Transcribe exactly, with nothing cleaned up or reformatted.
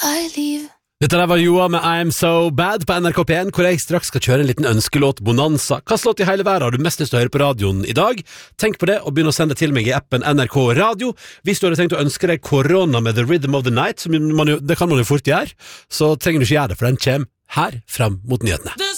liv. Dette der var Joa med I'm So Bad på N R K P en, hvor jeg straks skal kjøre en liten ønskelåt bonanza. Hva slått i hele verden har du mest lyst til å høre på radioen i dag? Tenk på det, og begynn å sende det til meg i appen N R K Radio. Hvis du hadde tenkt å ønske deg korona med The Rhythm of the Night, så man jo, det kan man jo fort gjøre, så trenger du ikke gjøre det, for den kommer her frem mot nyhetene.